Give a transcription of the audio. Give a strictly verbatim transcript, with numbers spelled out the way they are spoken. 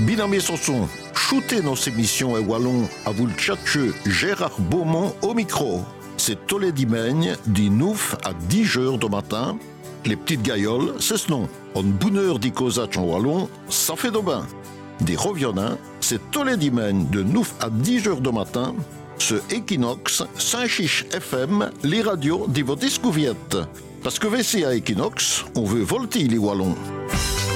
Binamé Sanson, shootez nos émissions et wallon à vous le tchatcheux Gérard Beaumont au micro. C'est tous les dimanches, du neuf à dix heures du matin. Les petites gailloles, c'est ce nom. En bonheur d'y causer en wallon, ça fait de bain. Des reviennants, c'est tous les dimanches de neuf à dix heures du matin. Ce Equinox, Saint-Chiche F M, les radios de votre discoviette. Parce que V C à Equinox, on veut volter les wallons.